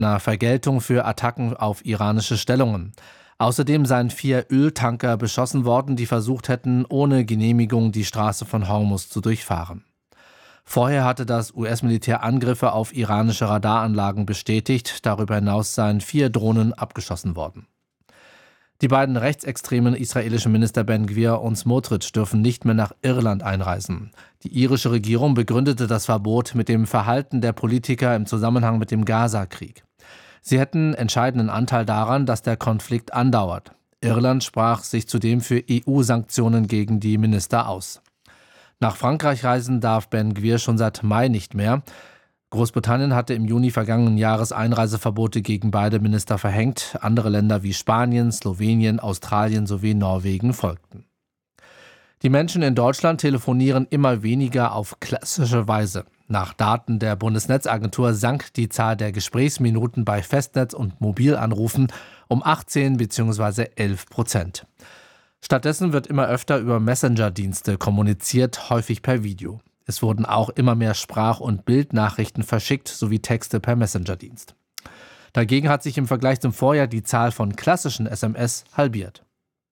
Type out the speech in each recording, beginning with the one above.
einer Vergeltung für Attacken auf iranische Stellungen. Außerdem seien 4 Öltanker beschossen worden, die versucht hätten, ohne Genehmigung die Straße von Hormuz zu durchfahren. Vorher hatte das US-Militär Angriffe auf iranische Radaranlagen bestätigt. Darüber hinaus seien 4 Drohnen abgeschossen worden. Die beiden rechtsextremen israelischen Minister Ben Gvir und Smotrich dürfen nicht mehr nach Irland einreisen. Die irische Regierung begründete das Verbot mit dem Verhalten der Politiker im Zusammenhang mit dem Gaza-Krieg. Sie hätten entscheidenden Anteil daran, dass der Konflikt andauert. Irland sprach sich zudem für EU-Sanktionen gegen die Minister aus. Nach Frankreich reisen darf Ben Gvir schon seit Mai nicht mehr. Großbritannien hatte im Juni vergangenen Jahres Einreiseverbote gegen beide Minister verhängt. Andere Länder wie Spanien, Slowenien, Australien sowie Norwegen folgten. Die Menschen in Deutschland telefonieren immer weniger auf klassische Weise. Nach Daten der Bundesnetzagentur sank die Zahl der Gesprächsminuten bei Festnetz- und Mobilanrufen um 18 bzw. 11%. Stattdessen wird immer öfter über Messenger-Dienste kommuniziert, häufig per Video. Es wurden auch immer mehr Sprach- und Bildnachrichten verschickt, sowie Texte per Messenger-Dienst. Dagegen hat sich im Vergleich zum Vorjahr die Zahl von klassischen SMS halbiert.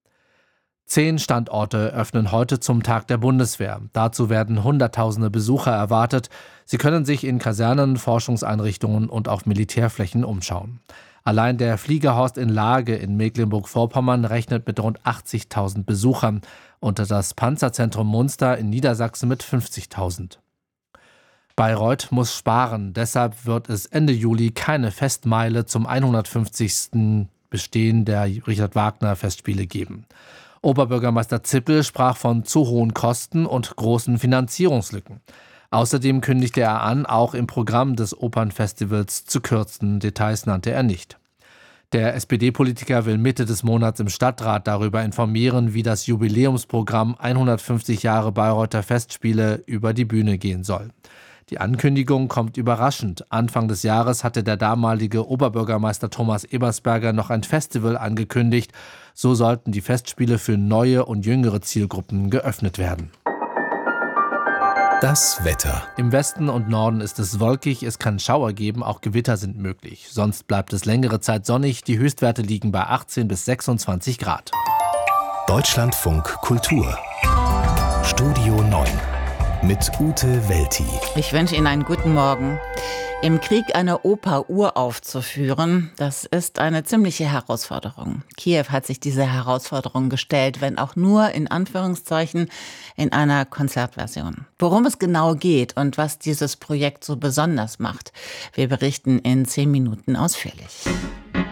10 Standorte öffnen heute zum Tag der Bundeswehr. Dazu werden Hunderttausende Besucher erwartet. Sie können sich in Kasernen, Forschungseinrichtungen und auf Militärflächen umschauen. Allein der Fliegerhorst in Lage in Mecklenburg-Vorpommern rechnet mit rund 80.000 Besuchern und das Panzerzentrum Munster in Niedersachsen mit 50.000. Bayreuth muss sparen, deshalb wird es Ende Juli keine Festmeile zum 150. Bestehen der Richard-Wagner-Festspiele geben. Oberbürgermeister Zippel sprach von zu hohen Kosten und großen Finanzierungslücken. Außerdem kündigte er an, auch im Programm des Opernfestivals zu kürzen. Details nannte er nicht. Der SPD-Politiker will Mitte des Monats im Stadtrat darüber informieren, wie das Jubiläumsprogramm 150 Jahre Bayreuther Festspiele über die Bühne gehen soll. Die Ankündigung kommt überraschend. Anfang des Jahres hatte der damalige Oberbürgermeister Thomas Ebersberger noch ein Festival angekündigt. So sollten die Festspiele für neue und jüngere Zielgruppen geöffnet werden. Das Wetter. Im Westen und Norden ist es wolkig, es kann Schauer geben, auch Gewitter sind möglich. Sonst bleibt es längere Zeit sonnig, die Höchstwerte liegen bei 18 bis 26 Grad. Deutschlandfunk Kultur. Studio 9 mit Ute Welti. Ich wünsche Ihnen einen guten Morgen. Im Krieg eine Oper uraufzuführen, das ist eine ziemliche Herausforderung. Kiew hat sich diese Herausforderung gestellt, wenn auch nur in Anführungszeichen in einer Konzertversion. Worum es genau geht und was dieses Projekt so besonders macht, wir berichten in 10 Minuten ausführlich.